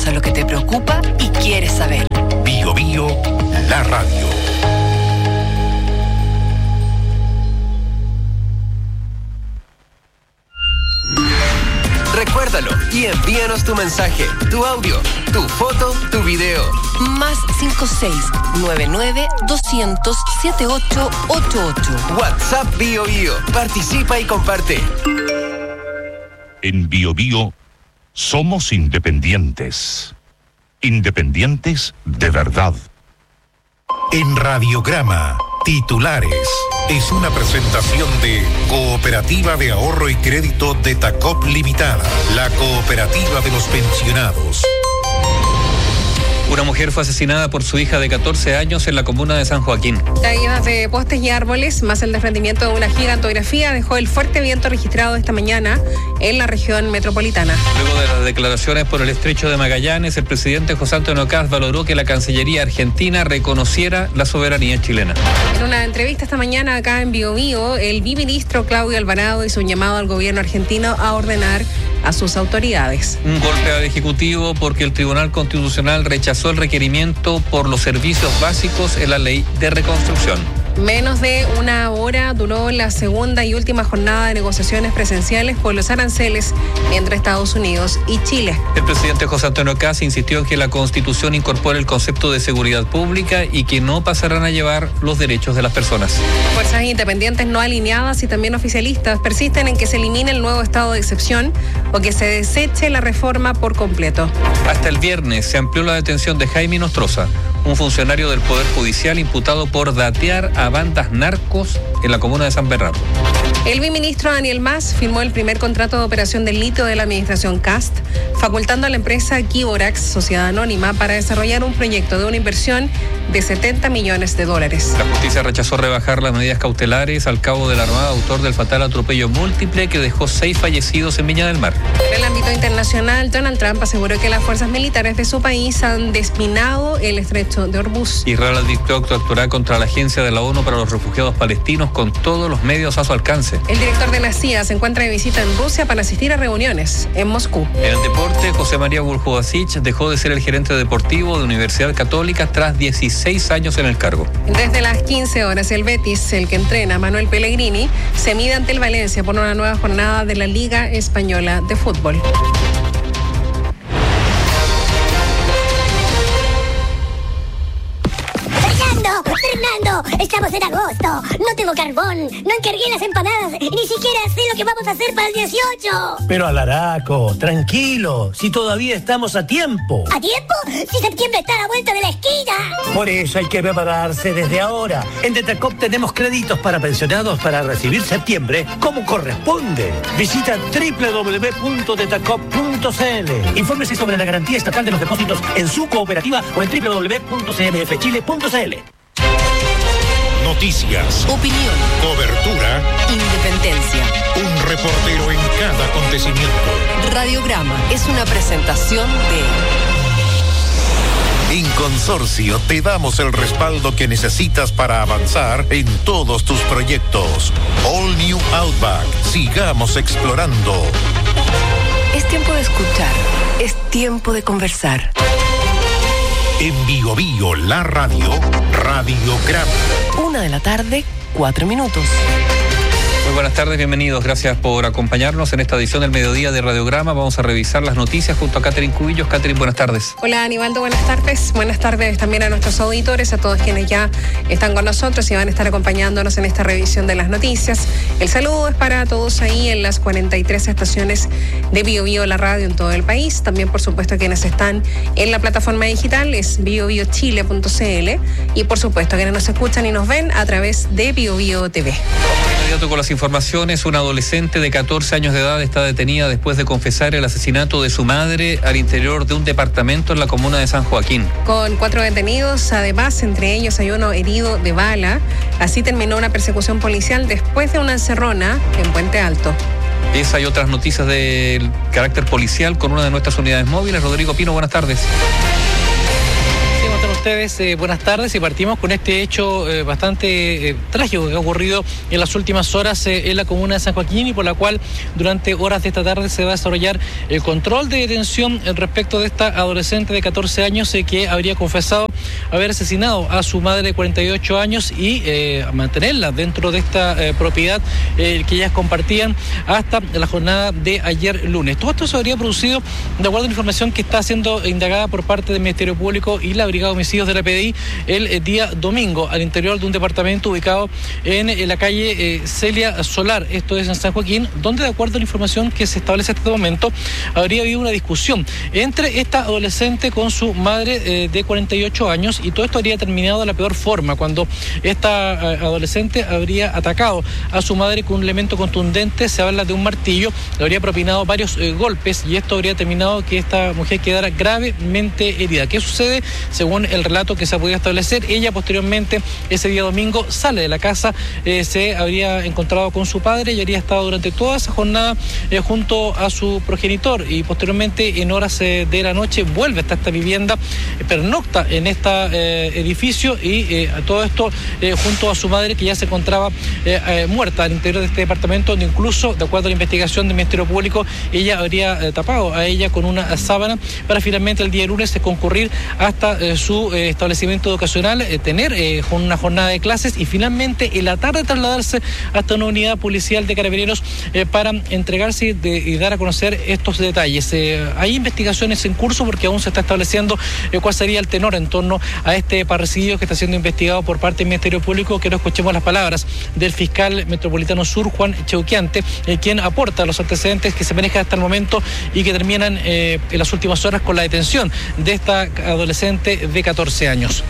a lo que te preocupa y quieres saber. Bio Bio, la radio. Recuérdalo y envíanos tu mensaje, tu audio, tu foto, tu video. Más 56-99-200-7888. WhatsApp Bio Bio. Participa y comparte. En Bio Bio somos independientes. Independientes de verdad. En Radiograma, titulares. Es una presentación de Cooperativa de Ahorro y Crédito de Tacop Limitada, la cooperativa de los pensionados. Una mujer fue asesinada por su hija de 14 años en la comuna de San Joaquín. Caídas de postes y árboles, más el desprendimiento de una gigantografía, dejó el fuerte viento registrado esta mañana en la región metropolitana. Luego de las declaraciones por el estrecho de Magallanes, el presidente José Antonio Kast valoró que la Cancillería argentina reconociera la soberanía chilena. En una entrevista esta mañana acá en Bio Bio, el viceministro Claudio Alvarado hizo un llamado al gobierno argentino a ordenar a sus autoridades. Un golpe al Ejecutivo porque el Tribunal Constitucional rechazó el requerimiento por los servicios básicos en la ley de reconstrucción. Menos de una hora duró la segunda y última jornada de negociaciones presenciales por los aranceles entre Estados Unidos y Chile. El presidente José Antonio Kast insistió en que la Constitución incorpore el concepto de seguridad pública y que no pasarán a llevar los derechos de las personas. Fuerzas independientes no alineadas y también oficialistas persisten en que se elimine el nuevo estado de excepción o que se deseche la reforma por completo. Hasta el viernes se amplió la detención de Jaime Nostroza, un funcionario del Poder Judicial imputado por datear a bandas narcos en la comuna de San Bernardo. El viceministro Daniel Mas firmó el primer contrato de operación del litio de la administración Kast, facultando a la empresa Kiborax, sociedad anónima, para desarrollar un proyecto de una inversión de $70 millones. La justicia rechazó rebajar las medidas cautelares al cabo de la Armada, autor del fatal atropello múltiple que dejó 6 fallecidos en Viña del Mar. En el ámbito internacional, Donald Trump aseguró que las fuerzas militares de su país han desminado el estrecho de Hormuz. Israel advirtió que actuará contra la Agencia de la ONU para los Refugiados Palestinos con todos los medios a su alcance. El director de la CIA se encuentra de visita en Rusia para asistir a reuniones en Moscú. En el deporte, José María Buljubasic dejó de ser el gerente deportivo de Universidad Católica tras 16 años en el cargo. Desde las 15 horas, el Betis, el que entrena Manuel Pellegrini, se mide ante el Valencia por una nueva jornada de la Liga Española de Fútbol. Fernando, estamos en agosto. No tengo carbón, no encargué las empanadas y ni siquiera sé lo que vamos a hacer para el 18. Pero Alaraco, tranquilo, si todavía estamos a tiempo. ¿A tiempo? Si septiembre está a la vuelta de la esquina. Por eso hay que prepararse desde ahora. En Detacop tenemos créditos para pensionados para recibir septiembre como corresponde. Visita www.detacop.cl. Infórmese sobre la garantía estatal de los depósitos en su cooperativa o en www.cmfchile.cl. Noticias, Opinión, cobertura, independencia. un reportero en cada acontecimiento. Radiograma es una presentación de... En Consorcio te damos el respaldo que necesitas para avanzar en todos tus proyectos. All New Outback. Sigamos explorando. Es tiempo de escuchar, es tiempo de conversar. En Bio Bio, la radio, Radiograma. 1:00 p.m, 4 Muy buenas tardes, bienvenidos. Gracias por acompañarnos en esta edición del mediodía de Radiograma. Vamos a revisar las noticias junto a Catherine Cubillos. Catherine, buenas tardes. Hola, Aníbaldo, buenas tardes. Buenas tardes también a nuestros auditores, a todos quienes ya están con nosotros y van a estar acompañándonos en esta revisión de las noticias. El saludo es para todos ahí en las 43 estaciones de Bio Bio, la radio en todo el país. También, por supuesto, quienes están en la plataforma digital es biobiochile.cl y, por supuesto, quienes nos escuchan y nos ven a través de Bio Bio TV. Inmediato con las informaciones, una adolescente de 14 años de edad está detenida después de confesar el asesinato de su madre al interior de un departamento en la comuna de San Joaquín. Con 4 detenidos, además, entre ellos hay uno herido de bala. Así terminó una persecución policial después de una encerrona en Puente Alto. Esa y otras noticias del carácter policial con una de nuestras unidades móviles. Rodrigo Pino, buenas tardes. ustedes? Buenas tardes, y partimos con este hecho bastante trágico que ha ocurrido en las últimas horas en la comuna de San Joaquín, y por la cual durante horas de esta tarde se va a desarrollar el control de detención respecto de esta adolescente de 14 años que habría confesado haber asesinado a su madre de 48 años y mantenerla dentro de esta propiedad que ellas compartían hasta la jornada de ayer lunes. Todo esto se habría producido de acuerdo a la información que está siendo indagada por parte del Ministerio Público y la Brigada de Homicidios de la PDI el día domingo al interior de un departamento ubicado en la calle Celia Solar, esto es en San Joaquín, donde de acuerdo a la información que se establece hasta este momento habría habido una discusión entre esta adolescente con su madre de 48 años, y todo esto habría terminado de la peor forma, cuando esta adolescente habría atacado a su madre con un elemento contundente, se habla de un martillo, le habría propinado varios golpes, y esto habría terminado que esta mujer quedara gravemente herida. ¿Qué sucede? Según el relato que se ha podido establecer, ella posteriormente ese día domingo sale de la casa, se habría encontrado con su padre y habría estado durante toda esa jornada junto a su progenitor, y posteriormente en horas de la noche vuelve hasta esta vivienda, pernocta en este edificio, y todo esto junto a su madre, que ya se encontraba muerta al interior de este departamento, donde incluso, de acuerdo a la investigación del Ministerio Público, ella habría tapado a ella con una sábana para finalmente el día lunes concurrir hasta su establecimiento educacional, tener una jornada de clases, y finalmente en la tarde trasladarse hasta una unidad policial de Carabineros para entregarse y dar a conocer estos detalles. Hay investigaciones en curso porque aún se está estableciendo cuál sería el tenor en torno a este parricidio que está siendo investigado por parte del Ministerio Público. Quiero escuchemos las palabras del fiscal metropolitano sur, Juan Cheuquiante, quien aporta los antecedentes que se manejan hasta el momento y que terminan en las últimas horas con la detención de esta adolescente de 14 años.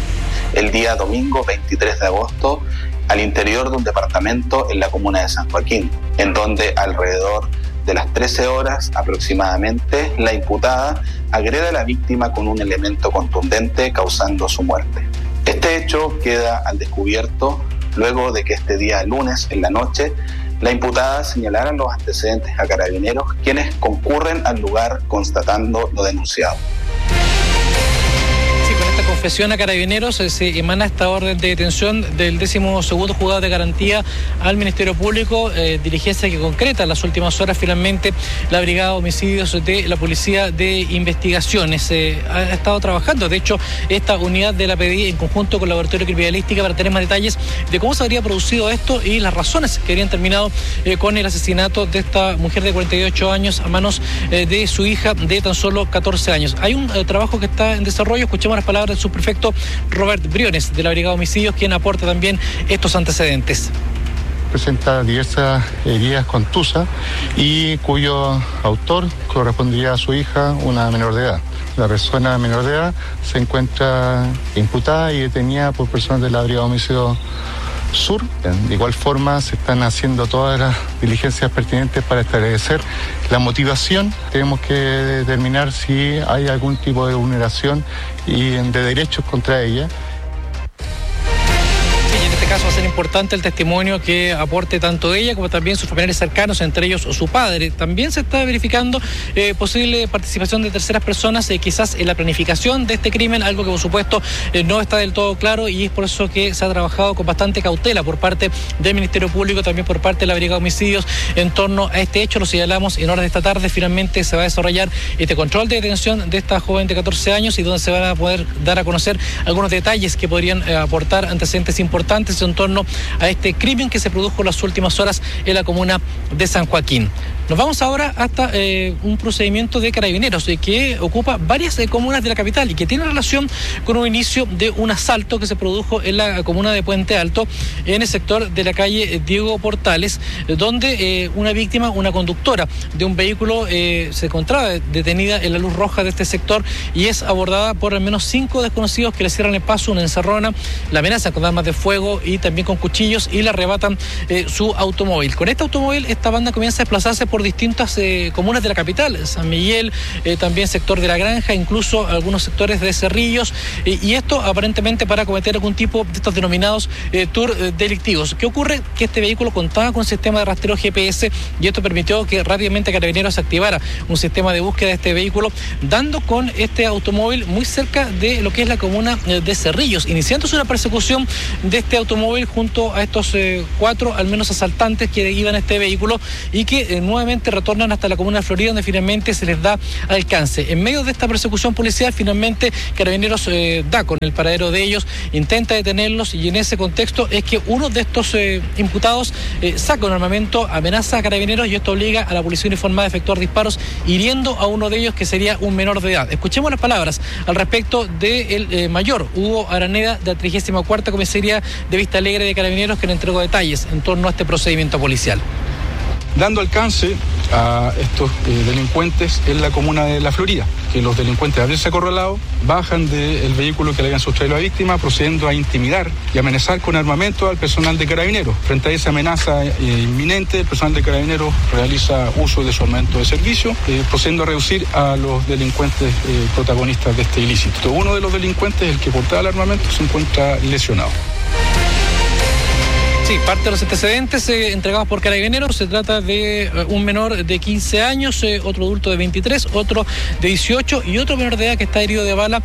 El día domingo 23 de agosto, al interior de un departamento en la comuna de San Joaquín, en donde alrededor de las 13 horas aproximadamente, la imputada agrede a la víctima con un elemento contundente, causando su muerte. Este hecho queda al descubierto luego de que este día lunes en la noche la imputada señalara los antecedentes a Carabineros, quienes concurren al lugar constatando lo denunciado. Con esta confesión a Carabineros se emana esta orden de detención del 12º Juzgado de Garantía al Ministerio Público, diligencia que concreta en las últimas horas finalmente la Brigada de Homicidios de la Policía de Investigaciones. Ha estado trabajando, de hecho, esta unidad de la PDI en conjunto con el Laboratorio de Criminalística para tener más detalles de cómo se habría producido esto y las razones que habrían terminado con el asesinato de esta mujer de 48 años a manos de su hija de tan solo 14 años. Hay un trabajo que está en desarrollo, escuchemos las palabras del subprefecto Robert Briones de la Brigada de Homicidios, quien aporta también estos antecedentes. Presenta diversas heridas contusas y cuyo autor correspondería a su hija, una menor de edad. La persona menor de edad se encuentra imputada y detenida por personas de la Brigada de Homicidios Sur. De igual forma se están haciendo todas las diligencias pertinentes para establecer la motivación. Tenemos que determinar si hay algún tipo de vulneración de derechos contra ella. Caso va a ser importante el testimonio que aporte tanto ella como también sus familiares cercanos, entre ellos su padre. También se está verificando posible participación de terceras personas, quizás en la planificación de este crimen, algo que por supuesto no está del todo claro, y es por eso que se ha trabajado con bastante cautela por parte del Ministerio Público, también por parte de la Brigada de Homicidios en torno a este hecho. Lo señalamos, en horas de esta tarde finalmente se va a desarrollar este control de detención de esta joven de 14 años y donde se van a poder dar a conocer algunos detalles que podrían aportar antecedentes importantes en torno a este crimen que se produjo en las últimas horas en la comuna de San Joaquín. Nos vamos ahora hasta un procedimiento de Carabineros que ocupa varias comunas de la capital y que tiene relación con un inicio de un asalto que se produjo en la comuna de Puente Alto, en el sector de la calle Diego Portales, donde una víctima, una conductora de un vehículo, se encontraba detenida en la luz roja de este sector y es abordada por al menos 5 desconocidos que le cierran el paso, una encerrona, la amenazan con armas de fuego y también con cuchillos y le arrebatan su automóvil. Con este automóvil esta banda comienza a desplazarse por por distintas comunas de la capital, San Miguel, también sector de La Granja, incluso algunos sectores de Cerrillos, y esto aparentemente para cometer algún tipo de estos denominados tour delictivos. ¿Qué ocurre? Que este vehículo contaba con un sistema de rastreo GPS y esto permitió que rápidamente Carabineros activara un sistema de búsqueda de este vehículo, dando con este automóvil muy cerca de lo que es la comuna de Cerrillos, iniciándose una persecución de este automóvil junto a estos 4 al menos asaltantes que iban a este vehículo y que nuevamente retornan hasta la comuna de Florida, donde finalmente se les da alcance. En medio de esta persecución policial, finalmente Carabineros da con el paradero de ellos, intenta detenerlos, y en ese contexto es que uno de estos imputados saca un armamento, amenaza a Carabineros, y esto obliga a la policía uniformada a efectuar disparos, hiriendo a uno de ellos que sería un menor de edad. Escuchemos las palabras al respecto del mayor Hugo Araneda, de la 34ª Comisaría de Vista Alegre de Carabineros, que le entregó detalles en torno a este procedimiento policial. Dando alcance a estos delincuentes en la comuna de La Florida, que los delincuentes, al haberse acorralado, bajan del vehículo que le habían sustraído a la víctima, procediendo a intimidar y amenazar con armamento al personal de Carabineros. Frente a esa amenaza inminente, el personal de Carabineros realiza uso de su armamento de servicio, procediendo a reducir a los delincuentes protagonistas de este ilícito. Uno de los delincuentes, el que portaba el armamento, se encuentra lesionado. Sí, parte de los antecedentes entregados por Carabineros, se trata de un menor de 15 años, otro adulto de 23, otro de 18 y otro menor de edad que está herido de bala,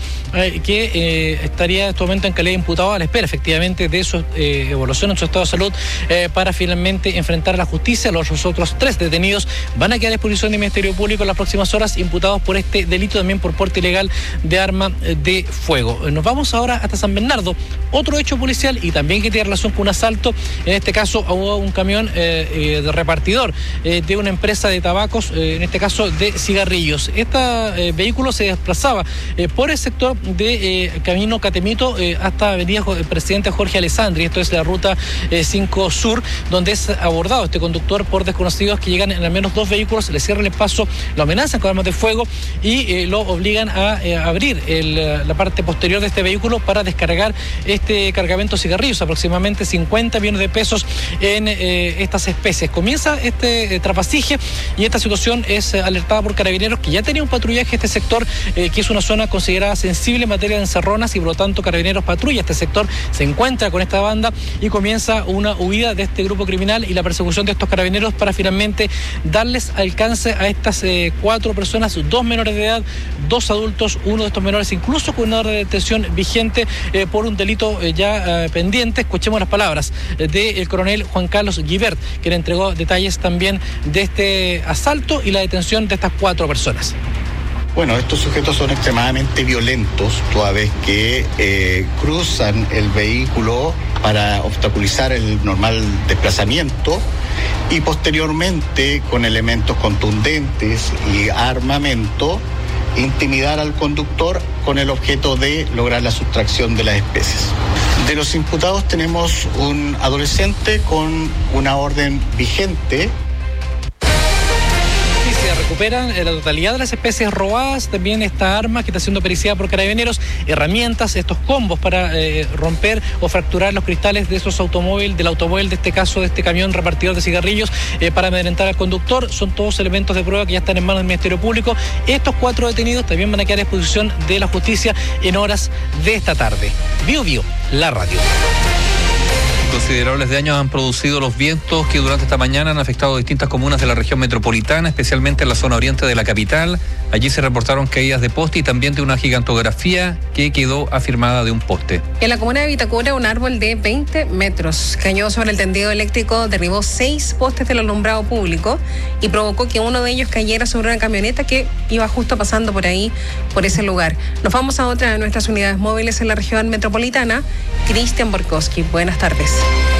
que estaría en este momento en calidad de imputado a la espera efectivamente de su evolución en su estado de salud, para finalmente enfrentar a la justicia. Los otros 3 detenidos van a quedar a disposición del Ministerio Público en las próximas horas, imputados por este delito también por porte ilegal de arma de fuego. Nos vamos ahora hasta San Bernardo, otro hecho policial y también que tiene relación con un asalto. En este caso hubo un camión de repartidor de una empresa de tabacos, en este caso de cigarrillos. Este vehículo se desplazaba por el sector de Camino Catemito hasta Avenida Presidente Jorge Alessandri, esto es la ruta 5 Sur, donde es abordado este conductor por desconocidos que llegan en al menos 2 vehículos, le cierran el paso, lo amenazan con armas de fuego y lo obligan a abrir la parte posterior de este vehículo para descargar este cargamento de cigarrillos, aproximadamente 50 millones de pesos en estas especies. Comienza este trapasije y esta situación es alertada por Carabineros, que ya tenía un patrullaje este sector, que es una zona considerada sensible en materia de encerronas, y por lo tanto Carabineros patrulla este sector, se encuentra con esta banda y comienza una huida de este grupo criminal y la persecución de estos Carabineros para finalmente darles alcance a estas 4 personas, 2 menores de edad, 2 adultos, uno de estos menores incluso con una orden de detención vigente por un delito ya pendiente. Escuchemos las palabras del coronel Juan Carlos Guibert, que le entregó detalles también de este asalto y la detención de estas 4 personas. Bueno, estos sujetos son extremadamente violentos, toda vez que cruzan el vehículo para obstaculizar el normal desplazamiento y posteriormente, con elementos contundentes y armamento, intimidar al conductor con el objeto de lograr la sustracción de las especies. De los imputados tenemos un adolescente con una orden vigente. Se recuperan la totalidad de las especies robadas, también esta arma que está siendo periciada por Carabineros, herramientas, estos combos para romper o fracturar los cristales de esos automóviles, del automóvil de este caso, de este camión repartidor de cigarrillos, para amedrentar al conductor. Son todos elementos de prueba que ya están en manos del Ministerio Público. Estos 4 detenidos también van a quedar a disposición de la justicia en horas de esta tarde. Bio Bio, la radio. Considerables daños han producido los vientos que durante esta mañana han afectado distintas comunas de la región metropolitana, especialmente en la zona oriente de la capital. Allí se reportaron caídas de poste y también de una gigantografía que quedó afirmada de un poste. En la comuna de Vitacura, un árbol de 20 metros cayó sobre el tendido eléctrico, derribó 6 postes del alumbrado público y provocó que uno de ellos cayera sobre una camioneta que iba justo pasando por ahí, por ese lugar. Nos vamos a otra de nuestras unidades móviles en la región metropolitana. Cristian Borkowski, buenas tardes.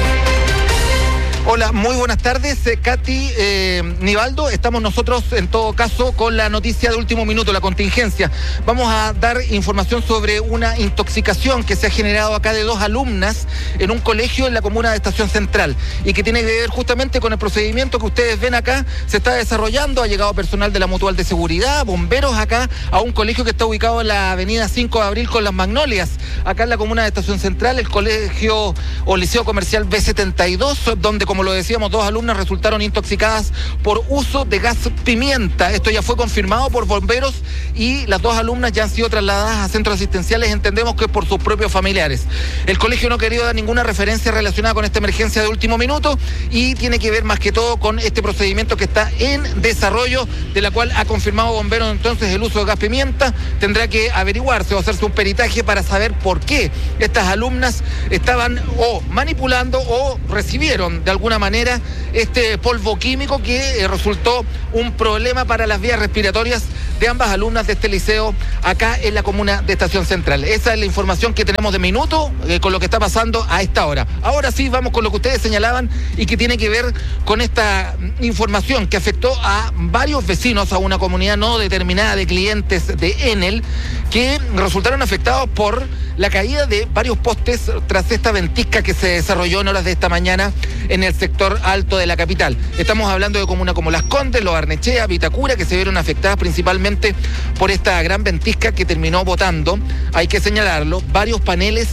Hola, muy buenas tardes, Katy, Nivaldo. Estamos nosotros, en todo caso, con la noticia de último minuto, la contingencia. Vamos a dar información sobre una intoxicación que se ha generado acá de 2 alumnas en un colegio en la comuna de Estación Central y que tiene que ver justamente con el procedimiento que ustedes ven acá. Se está desarrollando, ha llegado personal de la Mutual de Seguridad, bomberos acá a un colegio que está ubicado en la avenida 5 de Abril con Las Magnolias, acá en la comuna de Estación Central, el colegio o liceo comercial B72, donde, como como lo decíamos, 2 alumnas resultaron intoxicadas por uso de gas pimienta. Esto ya fue confirmado por bomberos y las 2 alumnas ya han sido trasladadas a centros asistenciales, entendemos que por sus propios familiares. El colegio no ha querido dar ninguna referencia relacionada con esta emergencia de último minuto y tiene que ver más que todo con este procedimiento que está en desarrollo, de la cual ha confirmado bomberos entonces el uso de gas pimienta. Tendrá que averiguarse o hacerse un peritaje para saber por qué estas alumnas estaban o manipulando o recibieron de alguna manera este polvo químico que resultó un problema para las vías respiratorias de ambas alumnas de este liceo acá en la comuna de Estación Central. Esa es la información que tenemos de minuto con lo que está pasando a esta hora. Ahora sí, vamos con lo que ustedes señalaban y que tiene que ver con esta información que afectó a varios vecinos, a una comunidad no determinada de clientes de Enel, que resultaron afectados por la caída de varios postes tras esta ventisca que se desarrolló en horas de esta mañana en el sector alto de la capital. Estamos hablando de comunas como Las Condes, Lo Barnechea, Vitacura, que se vieron afectadas principalmente por esta gran ventisca que terminó botando, hay que señalarlo, varios paneles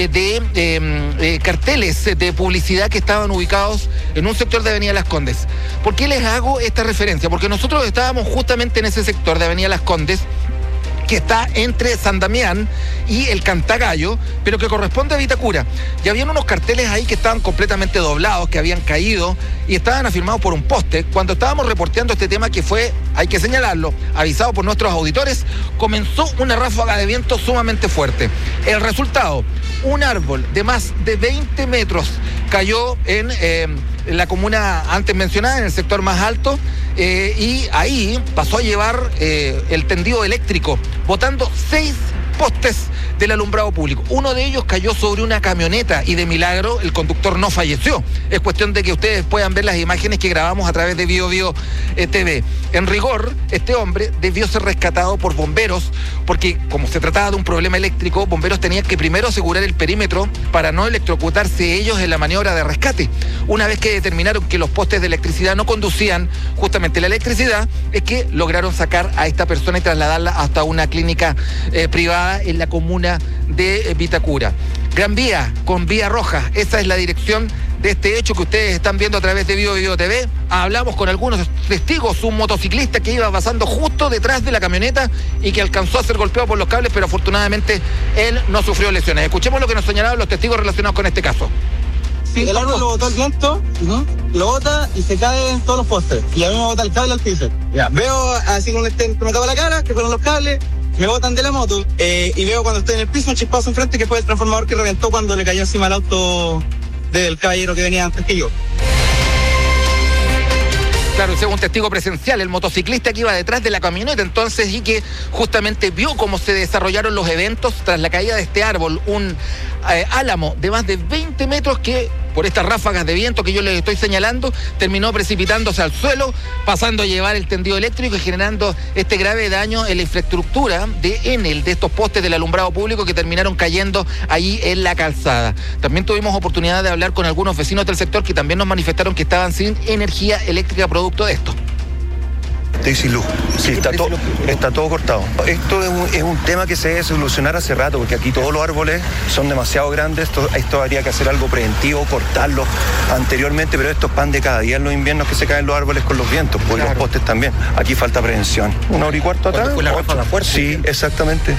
de carteles de publicidad que estaban ubicados en un sector de Avenida Las Condes. ¿Por qué les hago esta referencia? Porque nosotros estábamos justamente en ese sector de Avenida Las Condes, que está entre San Damián y el Cantagallo, pero que corresponde a Vitacura. Y habían unos carteles ahí que estaban completamente doblados, que habían caído y estaban afirmados por un poste. Cuando estábamos reporteando este tema, que fue, hay que señalarlo, avisado por nuestros auditores, comenzó una ráfaga de viento sumamente fuerte. El resultado, un árbol de más de 20 metros cayó en la comuna antes mencionada, en el sector más alto, y ahí pasó a llevar el tendido eléctrico, botando 6 postes del alumbrado público. Uno de ellos cayó sobre una camioneta y de milagro el conductor no falleció. Es cuestión de que ustedes puedan ver las imágenes que grabamos a través de Bio TV. En rigor, este hombre debió ser rescatado por bomberos porque, como se trataba de un problema eléctrico, bomberos tenían que primero asegurar el perímetro para no electrocutarse ellos en la maniobra de rescate. Una vez que determinaron que los postes de electricidad no conducían justamente la electricidad, es que lograron sacar a esta persona y trasladarla hasta una clínica privada en la comuna de Vitacura. Gran Vía con vía roja, esa es la dirección de este hecho que ustedes están viendo a través de Bio TV. Hablamos con algunos testigos, un motociclista que iba pasando justo detrás de la camioneta y que alcanzó a ser golpeado por los cables, pero afortunadamente él no sufrió lesiones. Escuchemos lo que nos señalaban los testigos relacionados con este caso. Sí, el árbol lo botó el viento, lo bota y se cae en todos los postes. Y a mí me bota el cable al piso. Ya, veo así con me tapa la cara, que fueron los cables, me botan de la moto, y veo cuando estoy en el piso un chispazo enfrente que fue el transformador que reventó cuando le cayó encima al auto del caballero que venía antes que yo. Claro, según testigo presencial, el motociclista que iba detrás de la camioneta entonces y que justamente vio cómo se desarrollaron los eventos tras la caída de este árbol, un álamo de más de 20 metros que, por estas ráfagas de viento que yo les estoy señalando, terminó precipitándose al suelo, pasando a llevar el tendido eléctrico y generando este grave daño en la infraestructura de Enel, de estos postes del alumbrado público que terminaron cayendo allí en la calzada. También tuvimos oportunidad de hablar con algunos vecinos del sector que también nos manifestaron que estaban sin energía eléctrica producto de esto. Estoy sin luz. Sí, está todo cortado. Esto es un tema que se debe solucionar hace rato, porque aquí todos los árboles son demasiado grandes. Esto habría que hacer algo preventivo, cortarlos anteriormente, pero esto es pan de cada día en los inviernos que se caen los árboles con los vientos, pues los postes también. Aquí falta prevención. 1 hora y cuarto atrás. ¿Fue la ráfaga fuerte? Sí, exactamente.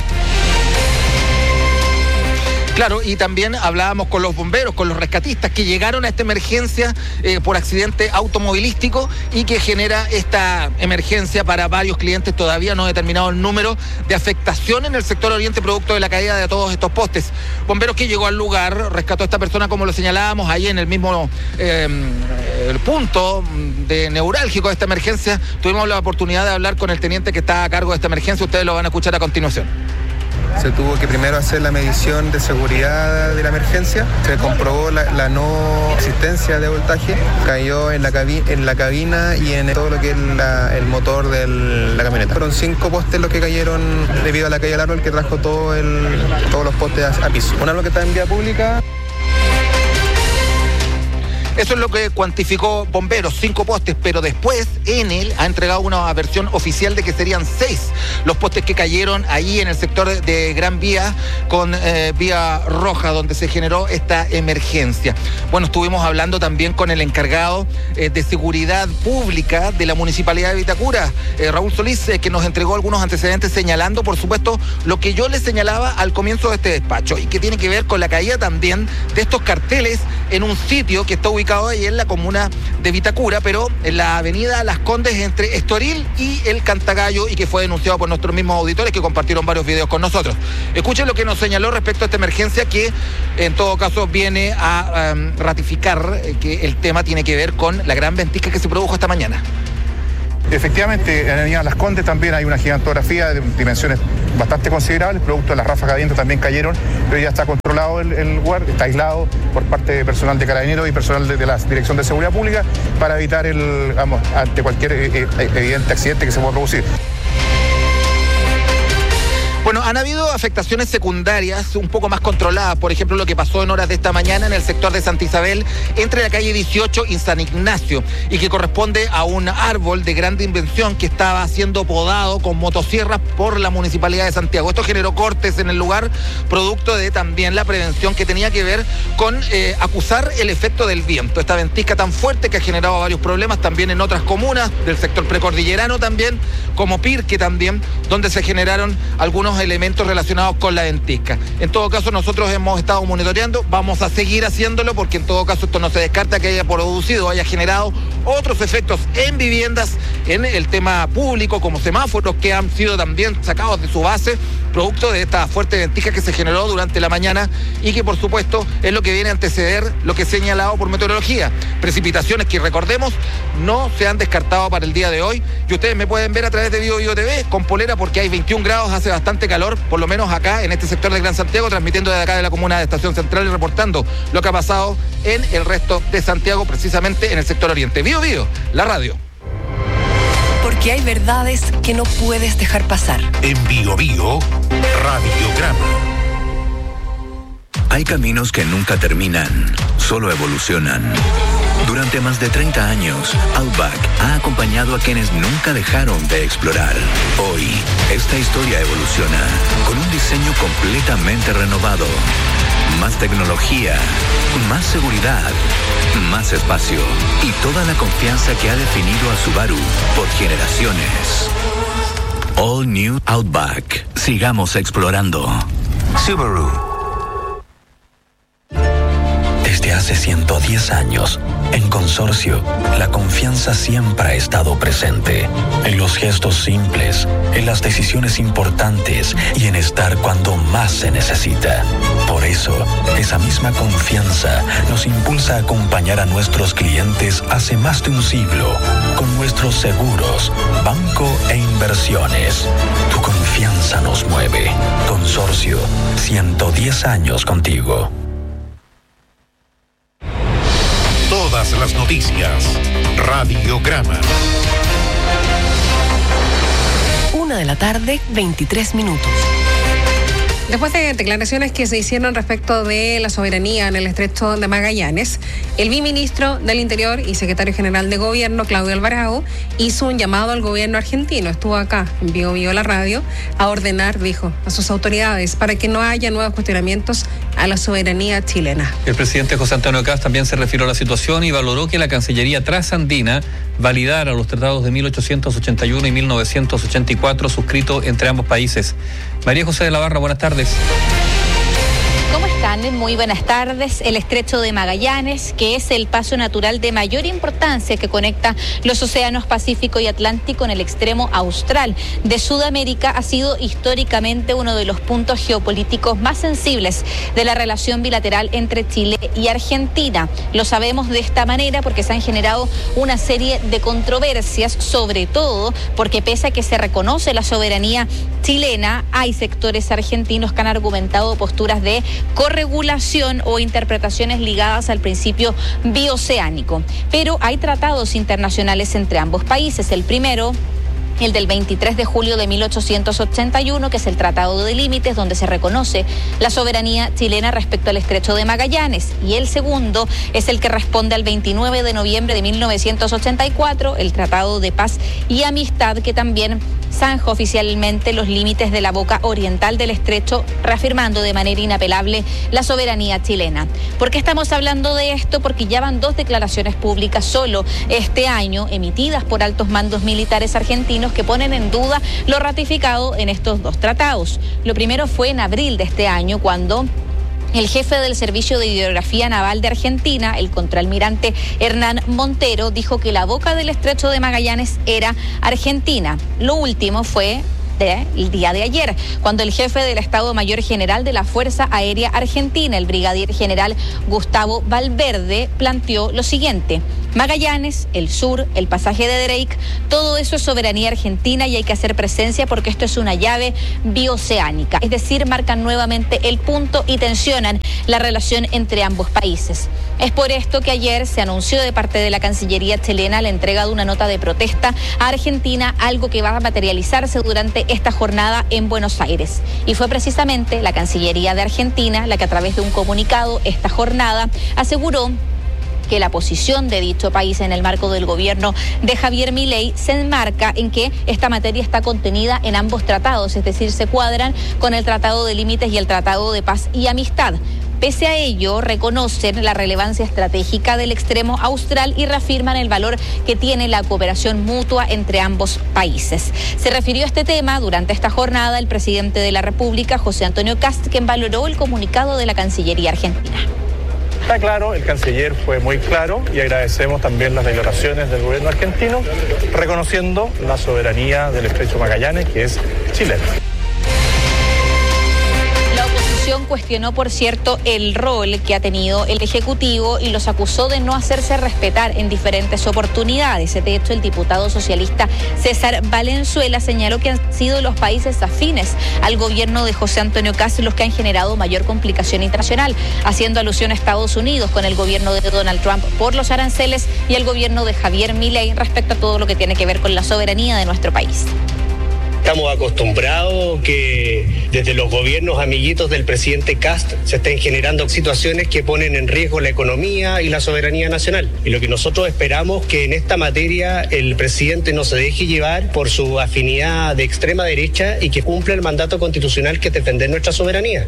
Claro, y también hablábamos con los bomberos, con los rescatistas que llegaron a esta emergencia por accidente automovilístico y que genera esta emergencia para varios clientes. Todavía no determinado el número de afectación en el sector oriente producto de la caída de todos estos postes. Bomberos que llegó al lugar, rescató a esta persona como lo señalábamos ahí en el mismo el punto de neurálgico de esta emergencia. Tuvimos la oportunidad de hablar con el teniente que está a cargo de esta emergencia. Ustedes lo van a escuchar a continuación. Se tuvo que primero hacer la medición de seguridad de la emergencia, se comprobó la no existencia de voltaje, cayó en la cabina y en todo lo que es el motor de la camioneta. Fueron 5 postes los que cayeron debido a la caída del árbol que trajo todos los postes a piso. Un árbol que está en vía pública. Eso es lo que cuantificó Bomberos, 5 postes, pero después Enel ha entregado una versión oficial de que serían 6 los postes que cayeron ahí en el sector de Gran Vía con Vía Roja, donde se generó esta emergencia. Bueno, estuvimos hablando también con el encargado de seguridad pública de la Municipalidad de Vitacura, Raúl Solís, que nos entregó algunos antecedentes señalando, por supuesto, lo que yo les señalaba al comienzo de este despacho y que tiene que ver con la caída también de estos carteles en un sitio que está ubicado ahí en la comuna de Vitacura, pero en la avenida Las Condes entre Estoril y el Cantagallo, y que fue denunciado por nuestros mismos auditores que compartieron varios videos con nosotros. Escuchen lo que nos señaló respecto a esta emergencia, que en todo caso viene a ratificar que el tema tiene que ver con la gran ventisca que se produjo esta mañana. Efectivamente, en la avenida Las Condes también hay una gigantografía de dimensiones bastante considerables, producto de las ráfagas de viento también cayeron, pero ya está controlado el lugar, está aislado por parte de personal de Carabineros y personal de la Dirección de Seguridad Pública para evitar ante cualquier evidente accidente que se pueda producir. Bueno, han habido afectaciones secundarias un poco más controladas. Por ejemplo, lo que pasó en horas de esta mañana en el sector de Santa Isabel, entre la calle 18 y San Ignacio, y que corresponde a un árbol de gran dimensión que estaba siendo podado con motosierras por la Municipalidad de Santiago. Esto generó cortes en el lugar, producto de también la prevención que tenía que ver con acusar el efecto del viento. Esta ventisca tan fuerte que ha generado varios problemas también en otras comunas del sector precordillerano también, como Pirque también, donde se generaron algunos elementos relacionados con la ventisca. En todo caso, nosotros hemos estado monitoreando, vamos a seguir haciéndolo, porque en todo caso esto no se descarta que haya producido, haya generado otros efectos en viviendas, en el tema público, como semáforos que han sido también sacados de su base, producto de esta fuerte ventisca que se generó durante la mañana y que por supuesto es lo que viene a anteceder lo que he señalado por meteorología. Precipitaciones que, recordemos, no se han descartado para el día de hoy, y ustedes me pueden ver a través de Bio TV con polera, porque hay 21 grados, hace bastante calor, por lo menos acá en este sector de Gran Santiago, transmitiendo desde acá de la comuna de Estación Central y reportando lo que ha pasado en el resto de Santiago, precisamente en el sector oriente. Bio, la radio. Porque hay verdades que no puedes dejar pasar. En Bio Radiograma. Hay caminos que nunca terminan, solo evolucionan. Durante más de 30 años, Outback ha acompañado a quienes nunca dejaron de explorar. Hoy, esta historia evoluciona con un diseño completamente renovado. Más tecnología, más seguridad, más espacio y toda la confianza que ha definido a Subaru por generaciones. All New Outback. Sigamos explorando. Subaru. Desde hace 110 años, en Consorcio, la confianza siempre ha estado presente. En los gestos simples, en las decisiones importantes y en estar cuando más se necesita. Por eso, esa misma confianza nos impulsa a acompañar a nuestros clientes hace más de un siglo con nuestros seguros, banco e inversiones. Tu confianza nos mueve. Consorcio, 110 años contigo. Todas las noticias. Radiograma. 1:23 p.m. Después de declaraciones que se hicieron respecto de la soberanía en el Estrecho de Magallanes, el viceministro del Interior y secretario general de Gobierno, Claudio Alvarado, hizo un llamado al gobierno argentino, estuvo acá en Bio la radio, a ordenar, dijo, a sus autoridades para que no haya nuevos cuestionamientos a la soberanía chilena. El presidente José Antonio Kast también se refirió a la situación y valoró que la Cancillería trasandina validara los tratados de 1881 y 1984 suscritos entre ambos países. María José de la Barra, buenas tardes. ¿Cómo están? Muy buenas tardes. El Estrecho de Magallanes, que es el paso natural de mayor importancia que conecta los océanos Pacífico y Atlántico en el extremo austral de Sudamérica, ha sido históricamente uno de los puntos geopolíticos más sensibles de la relación bilateral entre Chile y Argentina. Lo sabemos de esta manera porque se han generado una serie de controversias, sobre todo porque pese a que se reconoce la soberanía chilena, hay sectores argentinos que han argumentado posturas de corregulación o interpretaciones ligadas al principio bioceánico. Pero hay tratados internacionales entre ambos países. El primero el del 23 de julio de 1881, que es el Tratado de Límites, donde se reconoce la soberanía chilena respecto al Estrecho de Magallanes. Y el segundo es el que responde al 29 de noviembre de 1984, el Tratado de Paz y Amistad, que también zanja oficialmente los límites de la boca oriental del estrecho, reafirmando de manera inapelable la soberanía chilena. ¿Por qué estamos hablando de esto? Porque ya van 2 declaraciones públicas solo este año, emitidas por altos mandos militares argentinos, que ponen en duda lo ratificado en estos 2 tratados. Lo primero fue en abril de este año, cuando el jefe del Servicio de Hidrografía Naval de Argentina, el contraalmirante Hernán Montero, dijo que la boca del Estrecho de Magallanes era Argentina. Lo último fue el día de ayer, cuando el jefe del Estado Mayor General de la Fuerza Aérea Argentina, el brigadier general Gustavo Valverde, planteó lo siguiente: Magallanes, el sur, el pasaje de Drake, todo eso es soberanía argentina y hay que hacer presencia porque esto es una llave bioceánica. Es decir, marcan nuevamente el punto y tensionan la relación entre ambos países. Es por esto que ayer se anunció de parte de la Cancillería chilena la entrega de una nota de protesta a Argentina, algo que va a materializarse durante esta jornada en Buenos Aires. Y fue precisamente la Cancillería de Argentina la que, a través de un comunicado esta jornada, aseguró que la posición de dicho país en el marco del gobierno de Javier Milei se enmarca en que esta materia está contenida en ambos tratados, es decir, se cuadran con el Tratado de Límites y el Tratado de Paz y Amistad. Pese a ello, reconocen la relevancia estratégica del extremo austral y reafirman el valor que tiene la cooperación mutua entre ambos países. Se refirió a este tema durante esta jornada el presidente de la República, José Antonio Kast, quien valoró el comunicado de la Cancillería argentina. Está claro, el canciller fue muy claro y agradecemos también las declaraciones del gobierno argentino reconociendo la soberanía del Estrecho Magallanes, que es chilena. La oposición cuestionó, por cierto, el rol que ha tenido el Ejecutivo y los acusó de no hacerse respetar en diferentes oportunidades. De hecho, el diputado socialista César Valenzuela señaló que han sido los países afines al gobierno de José Antonio Kast los que han generado mayor complicación internacional, haciendo alusión a Estados Unidos con el gobierno de Donald Trump por los aranceles y el gobierno de Javier Milei respecto a todo lo que tiene que ver con la soberanía de nuestro país. Estamos acostumbrados que desde los gobiernos amiguitos del presidente Kast se estén generando situaciones que ponen en riesgo la economía y la soberanía nacional. Y lo que nosotros esperamos que en esta materia el presidente no se deje llevar por su afinidad de extrema derecha y que cumpla el mandato constitucional que es defender nuestra soberanía.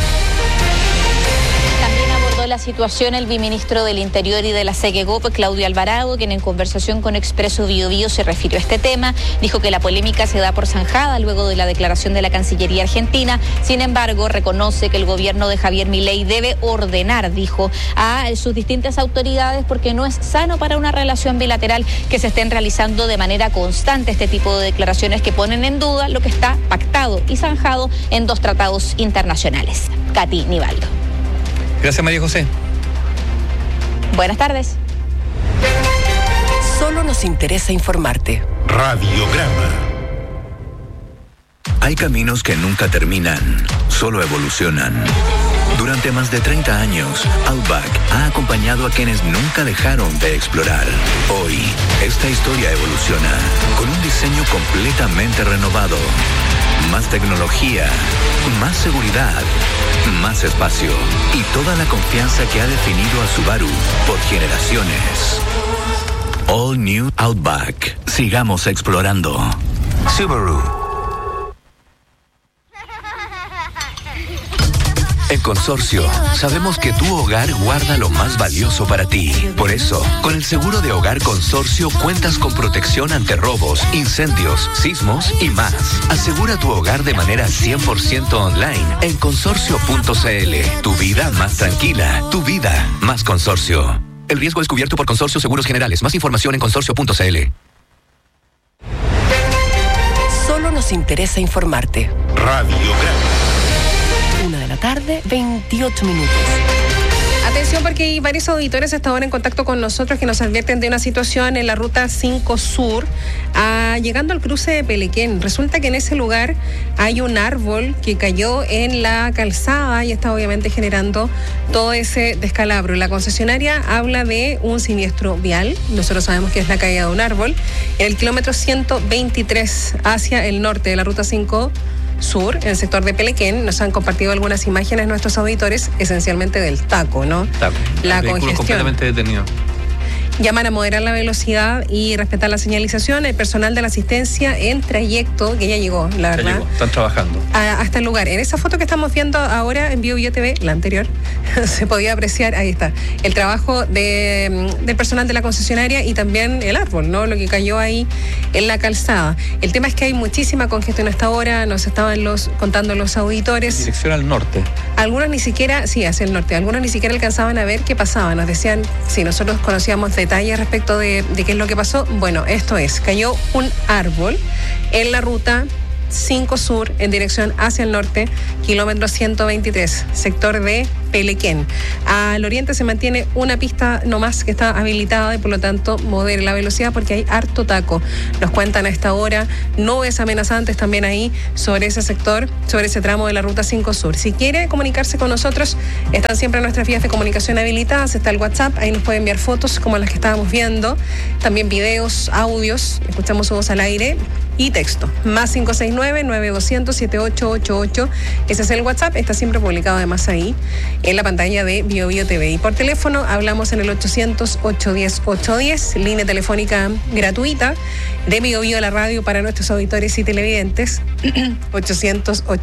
La situación el viceministro del Interior y de la SEGEGOP, Claudio Alvarado, quien en conversación con Expreso Biobío se refirió a este tema, dijo que la polémica se da por zanjada luego de la declaración de la Cancillería argentina. Sin embargo, reconoce que el gobierno de Javier Milei debe ordenar, dijo, a sus distintas autoridades porque no es sano para una relación bilateral que se estén realizando de manera constante este tipo de declaraciones que ponen en duda lo que está pactado y zanjado en 2 tratados internacionales. Katy Nivaldo. Gracias, María José. Buenas tardes. Solo nos interesa informarte. Radiograma. Hay caminos que nunca terminan, solo evolucionan. Durante más de 30 años, Outback ha acompañado a quienes nunca dejaron de explorar. Hoy, esta historia evoluciona con un diseño completamente renovado. Más tecnología, más seguridad, más espacio y toda la confianza que ha definido a Subaru por generaciones. All New Outback. Sigamos explorando. Subaru. En Consorcio, sabemos que tu hogar guarda lo más valioso para ti. Por eso, con el seguro de hogar Consorcio cuentas con protección ante robos, incendios, sismos y más. Asegura tu hogar de manera 100% online en consorcio.cl. Tu vida más tranquila, tu vida más Consorcio. El riesgo es cubierto por Consorcio Seguros Generales. Más información en consorcio.cl. Solo nos interesa informarte. Radiograma. 1 de la tarde, 28 minutos. Atención, porque hay varios auditores hasta ahora en contacto con nosotros que nos advierten de una situación en la ruta 5 Sur, llegando al cruce de Pelequén. Resulta que en ese lugar hay un árbol que cayó en la calzada y está obviamente generando todo ese descalabro. La concesionaria habla de un siniestro vial. Nosotros sabemos que es la caída de un árbol en el kilómetro 123 hacia el norte de la ruta 5 Sur, en el sector de Pelequén. Nos han compartido algunas imágenes nuestros auditores, esencialmente del taco, ¿no? Taco. La congestión. Completamente detenido. Llaman a moderar la velocidad y respetar la señalización. El personal de la asistencia en trayecto, que ya llegó, la verdad. Ya llegó, están trabajando. Hasta el lugar. En esa foto que estamos viendo ahora en BioBio TV, la anterior, se podía apreciar, ahí está, el trabajo del personal de la concesionaria y también el árbol, ¿no? Lo que cayó ahí en la calzada. El tema es que hay muchísima congestión hasta ahora, nos estaban contando los auditores. Dirección al norte. Algunos ni siquiera, sí, hacia el norte, algunos ni siquiera alcanzaban a ver qué pasaba. Nos decían, si nosotros conocíamos detalles respecto de qué es lo que pasó. Bueno, esto es, cayó un árbol en la ruta 5 Sur en dirección hacia el norte, kilómetro 123, sector de Pelequén. Al oriente se mantiene una pista nomás que está habilitada y por lo tanto modere la velocidad porque hay harto taco. Nos cuentan a esta hora nubes amenazantes también ahí sobre ese sector, sobre ese tramo de la ruta 5 Sur. Si quiere comunicarse con nosotros, están siempre nuestras vías de comunicación habilitadas. Está el WhatsApp, ahí nos puede enviar fotos como las que estábamos viendo, también videos, audios, escuchamos su voz al aire y texto. Más 569-9200-7888. Ese es el WhatsApp, está siempre publicado además ahí en la pantalla de BioBio TV. Y por teléfono hablamos en el 800-810-810, línea telefónica gratuita de BioBio la radio para nuestros auditores y televidentes. 800